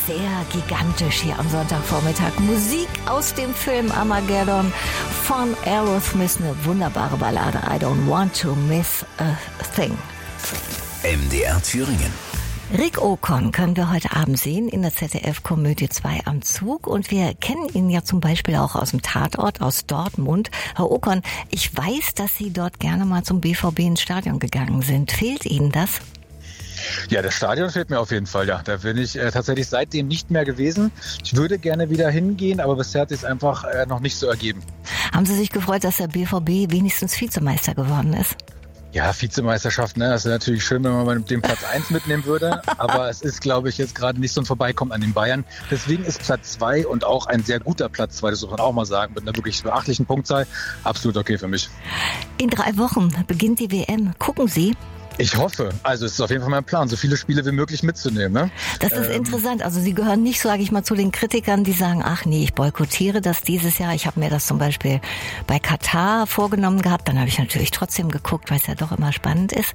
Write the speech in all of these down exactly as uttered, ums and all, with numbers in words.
sehr gigantisch hier am Sonntagvormittag. Musik aus dem Film Armageddon von Aerosmith, eine wunderbare Ballade. I don't want to miss a thing. M D R Thüringen. Rick Okon können wir heute Abend sehen in der Z D F-Komödie zwei am Zug. Und wir kennen ihn ja zum Beispiel auch aus dem Tatort, aus Dortmund. Herr Okon, ich weiß, dass Sie dort gerne mal zum B V B ins Stadion gegangen sind. Fehlt Ihnen das? Ja, das Stadion fehlt mir auf jeden Fall, ja. Da bin ich äh, tatsächlich seitdem nicht mehr gewesen. Ich würde gerne wieder hingehen, aber bisher hat es einfach äh, noch nicht so ergeben. Haben Sie sich gefreut, dass der B V B wenigstens Vizemeister geworden ist? Ja, Vizemeisterschaft, ne, das wäre natürlich schön, wenn man den Platz eins mitnehmen würde, aber es ist, glaube ich, jetzt gerade nicht so ein Vorbeikommen an den Bayern. Deswegen ist Platz zwei und auch ein sehr guter Platz zwei, das muss man auch mal sagen, mit einer wirklich beachtlichen Punktzahl, absolut okay für mich. In drei Wochen beginnt die W M. Gucken Sie? Ich hoffe. Also es ist auf jeden Fall mein Plan, so viele Spiele wie möglich mitzunehmen. Ne? Das ist ähm, interessant. Also Sie gehören nicht, sage ich mal, zu den Kritikern, die sagen, ach nee, ich boykottiere das dieses Jahr. Ich habe mir das zum Beispiel bei Katar vorgenommen gehabt. Dann habe ich natürlich trotzdem geguckt, weil es ja doch immer spannend ist.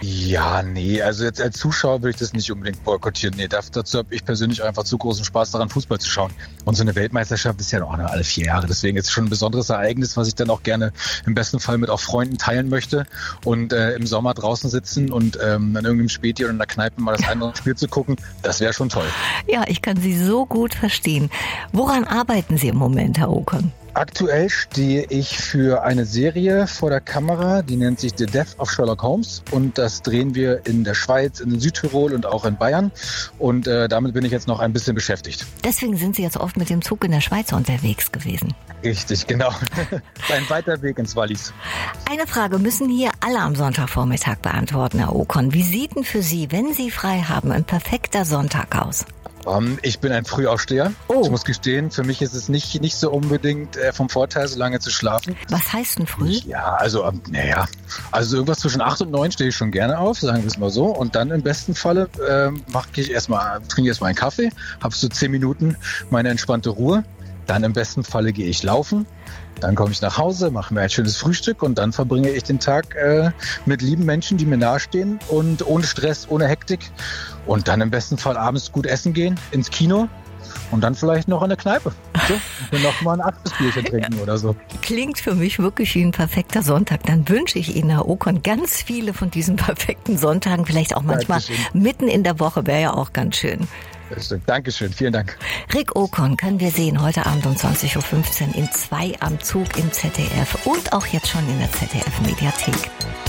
Ja, nee, also jetzt als Zuschauer würde ich das nicht unbedingt boykottieren. Nee, dazu habe ich persönlich einfach zu großen Spaß daran, Fußball zu schauen. Und so eine Weltmeisterschaft ist ja noch alle vier Jahre. Deswegen ist es schon ein besonderes Ereignis, was ich dann auch gerne im besten Fall mit auch Freunden teilen möchte. Und äh, im Sommer draußen sitzen und ähm, an irgendeinem Späti oder in der Kneipe mal das andere Spiel zu gucken, das wäre schon toll. Ja, ich kann Sie so gut verstehen. Woran arbeiten Sie im Moment, Herr Okon? Aktuell stehe ich für eine Serie vor der Kamera, die nennt sich The Death of Sherlock Holmes und das drehen wir in der Schweiz, in Südtirol und auch in Bayern und äh, damit bin ich jetzt noch ein bisschen beschäftigt. Deswegen sind Sie jetzt oft mit dem Zug in der Schweiz unterwegs gewesen. Richtig, genau. Ein weiter Weg ins Wallis. Eine Frage müssen hier alle am Sonntagvormittag beantworten, Herr Okon. Wie sieht denn für Sie, wenn Sie frei haben, ein perfekter Sonntag aus? Um, ich bin ein Frühaufsteher. Oh. Ich muss gestehen, für mich ist es nicht, nicht so unbedingt äh, vom Vorteil, so lange zu schlafen. Was heißt denn früh? Ja, also, ähm, naja, also irgendwas zwischen acht und neun stehe ich schon gerne auf, sagen wir es mal so. Und dann im besten Falle ähm, mache ich erstmal, trinke erstmal einen Kaffee, habe so zehn Minuten meine entspannte Ruhe. Dann im besten Falle gehe ich laufen. Dann komme ich nach Hause, mache mir ein schönes Frühstück und dann verbringe ich den Tag äh, mit lieben Menschen, die mir nahestehen und ohne Stress, ohne Hektik. Und dann im besten Fall abends gut essen gehen, ins Kino und dann vielleicht noch in der Kneipe. So, und noch mal ein Abschlussbierchen trinken ja. oder so. Klingt für mich wirklich wie ein perfekter Sonntag. Dann wünsche ich Ihnen, Herr Okon, ganz viele von diesen perfekten Sonntagen. Vielleicht auch manchmal Dankeschön. Mitten in der Woche, wäre ja auch ganz schön. Dankeschön, vielen Dank. Rick Okon können wir sehen heute Abend um zwanzig Uhr fünfzehn in zwei am Zug im Z D F und auch jetzt schon in der Z D F-Mediathek.